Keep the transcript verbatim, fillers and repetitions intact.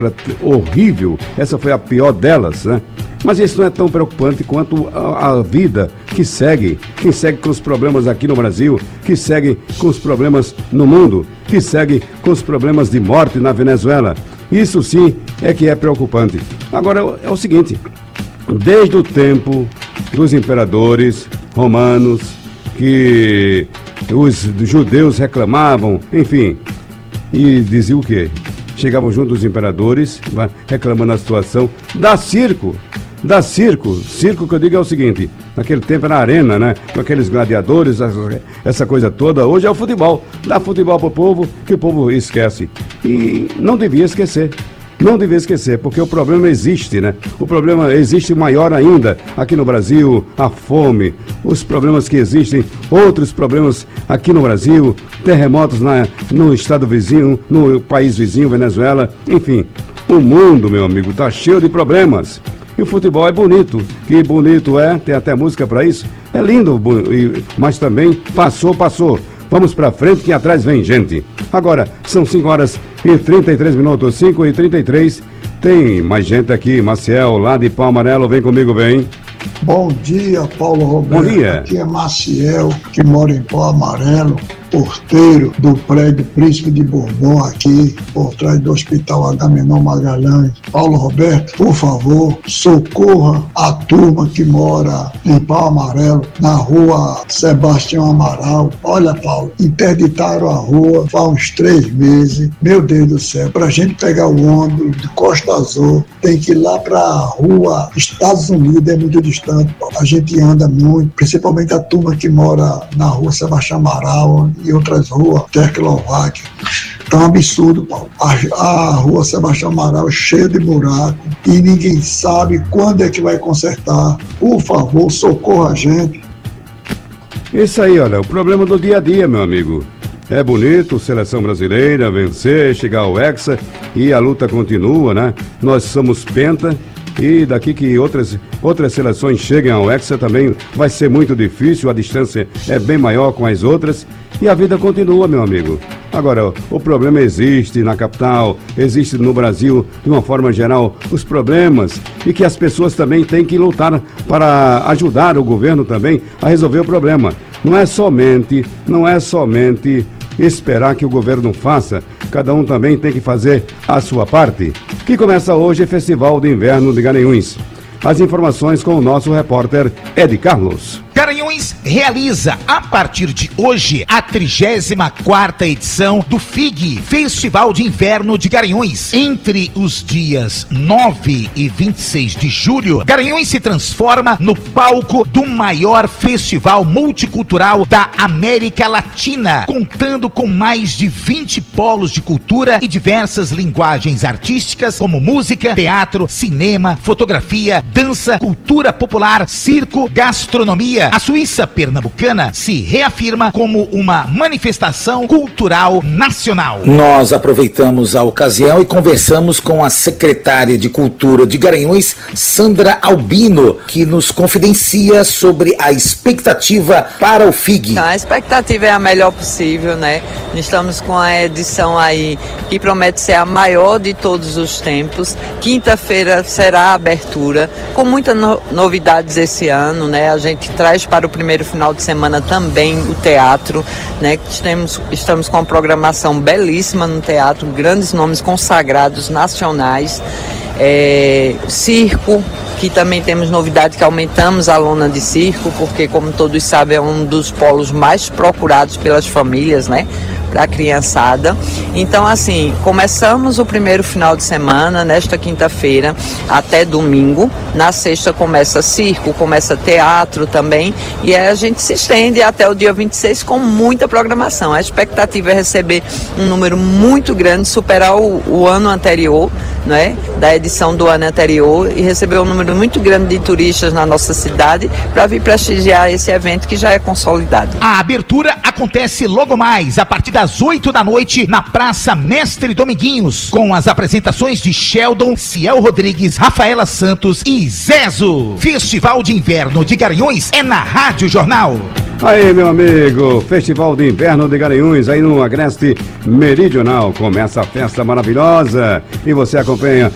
horrível, essa foi a pior delas, né? Mas isso não é tão preocupante quanto a, a vida que segue, que segue com os problemas aqui no Brasil, que segue com os problemas no mundo, que segue com os problemas de morte na Venezuela. Isso sim é que é preocupante. Agora é o seguinte, desde o tempo dos imperadores romanos, que os judeus reclamavam, enfim, e diziam o quê? Chegavam junto os imperadores, reclamando a situação, dá circo, dá circo, circo que eu digo é o seguinte, naquele tempo era arena, né, com aqueles gladiadores, essa coisa toda, hoje é o futebol, dá futebol pro povo, que o povo esquece, e não devia esquecer. Não devia esquecer, porque o problema existe, né? O problema existe maior ainda aqui no Brasil, a fome, os problemas que existem, outros problemas aqui no Brasil, terremotos na, no estado vizinho, no país vizinho, Venezuela, enfim. O mundo, meu amigo, tá cheio de problemas. E o futebol é bonito, que bonito é, tem até música para isso, é lindo, mas também passou, passou. Vamos pra frente que atrás vem gente. Agora, são cinco horas e trinta e três minutos, cinco e trinta e três. Tem mais gente aqui, Maciel, lá de Pau Amarelo, vem comigo, vem. Bom dia, Paulo Roberto. Bom dia. Aqui é Maciel, que mora em Pau Amarelo, porteiro do prédio Príncipe de Bourbon, aqui por trás do Hospital Agamenon Magalhães. Paulo Roberto, por favor, socorra a turma que mora em Pau Amarelo, na rua Sebastião Amaral. Olha, Paulo, interditaram a rua há uns três meses. Meu Deus do céu, pra gente pegar o ônibus de Costa Azul, tem que ir lá pra rua Estados Unidos, é muito distante, Paulo. A gente anda muito, principalmente a turma que mora na rua Sebastião Amaral e outras ruas, Tchecoslováquia. Tá um absurdo, Paulo. A, a rua Sebastião Amaral é cheia de buraco e ninguém sabe quando é que vai consertar. Por favor, socorra a gente. Isso aí, olha, o problema do dia a dia, meu amigo. É bonito, seleção brasileira, vencer, chegar ao Hexa e a luta continua, né? Nós somos penta e daqui que outras, outras seleções cheguem ao Hexa também vai ser muito difícil, a distância é bem maior com as outras e a vida continua, meu amigo. Agora, o problema existe na capital, existe no Brasil, de uma forma geral, os problemas e que as pessoas também têm que lutar para ajudar o governo também a resolver o problema. Não é somente, não é somente esperar que o governo faça, cada um também tem que fazer a sua parte. Que começa hoje o Festival de Inverno de Garanhuns. As informações com o nosso repórter Ed Carlos. Garanhuns realiza, a partir de hoje, a trigésima quarta edição do F I G, Festival de Inverno de Garanhuns. Entre os dias nove e vinte e seis de julho, Garanhuns se transforma no palco do maior festival multicultural da América Latina, contando com mais de vinte polos de cultura e diversas linguagens artísticas, como música, teatro, cinema, fotografia, dança, cultura popular, circo, gastronomia. A Suíça Pernambucana se reafirma como uma manifestação cultural nacional. Nós aproveitamos a ocasião e conversamos com a secretária de Cultura de Garanhuns, Sandra Albino, que nos confidencia sobre a expectativa para o F I G. Então, a expectativa é a melhor possível, né? Estamos com a edição aí que promete ser a maior de todos os tempos. Quinta-feira será a abertura, com muitas no- novidades esse ano, né? A gente traz para o primeiro final de semana também o teatro, né? Estamos, estamos com uma programação belíssima no teatro, grandes nomes consagrados nacionais, é, circo, que também temos novidade que aumentamos a lona de circo, porque como todos sabem é um dos polos mais procurados pelas famílias, né? Para a criançada. Então, assim, começamos o primeiro final de semana, nesta quinta-feira, até domingo. Na sexta começa circo, começa teatro também. E aí a gente se estende até o dia vinte e seis com muita programação. A expectativa é receber um número muito grande, superar o, o ano anterior, né? Da edição do ano anterior, e receber um número muito grande de turistas na nossa cidade para vir prestigiar esse evento que já é consolidado. A abertura acontece logo mais, a partir das oito da noite, na Praça Mestre Dominguinhos, com as apresentações de Sheldon, Ciel Rodrigues, Rafaela Santos e Zezo. Festival de Inverno de Garanhuns é na Rádio Jornal. Aí, meu amigo, Festival de Inverno de Garanhuns, aí no Agreste Meridional. Começa a festa maravilhosa e você acompanha acompanha